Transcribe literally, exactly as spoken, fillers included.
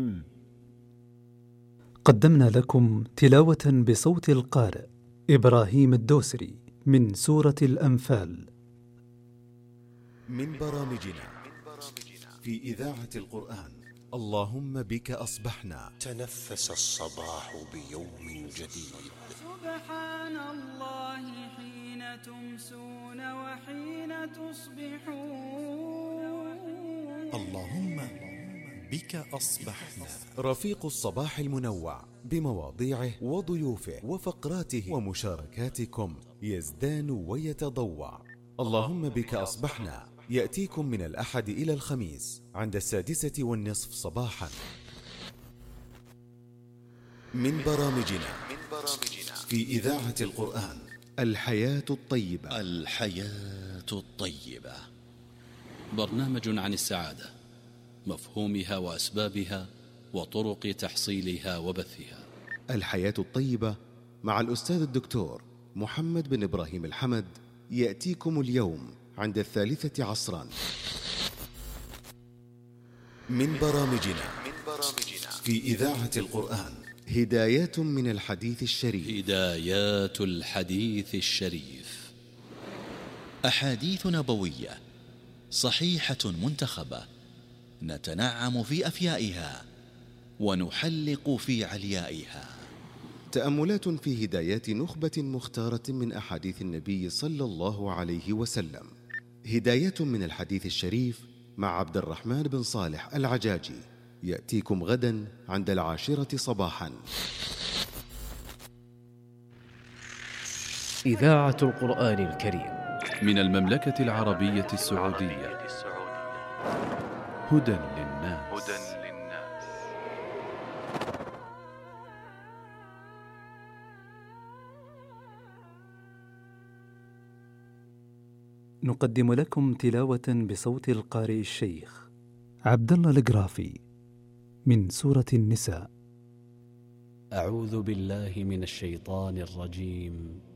قدمنا لكم تلاوة بصوت القارئ إبراهيم الدوسري من سورة الأنفال من برامجنا في إذاعة القرآن. اللهم بك أصبحنا. تنفس الصباح بيوم جديد. سبحان الله حين تمسون وحين تصبحون. اللهم بك أصبحنا. رفيق الصباح المنوع بمواضيعه وضيوفه وفقراته ومشاركاتكم يزدان ويتضوع. اللهم بك أصبحنا يأتيكم من الأحد إلى الخميس عند السادسة والنصف صباحا. من برامجنا في إذاعة القرآن. الحياة الطيبة. الحياة الطيبة برنامج عن السعادة، مفهومها وأسبابها وطرق تحصيلها وبثها. الحياة الطيبة مع الأستاذ الدكتور محمد بن إبراهيم الحمد يأتيكم اليوم عند الثالثة عصرا. من برامجنا في إذاعة القرآن. هدايات من الحديث الشريف. هدايات الحديث الشريف، أحاديث نبوية صحيحة منتخبة، نتنعم في أفيائها ونحلق في عليائها. تأملات في هدايات نخبة مختارة من أحاديث النبي صلى الله عليه وسلم. هدايات من الحديث الشريف مع عبد الرحمن بن صالح العجاجي يأتيكم غدا عند العاشرة صباحا. إذاعة القرآن الكريم من المملكة العربية السعودية. هدى للناس. نقدم لكم تلاوة بصوت القارئ الشيخ عبد الله القرافي من سورة النساء. أعوذ بالله من الشيطان الرجيم.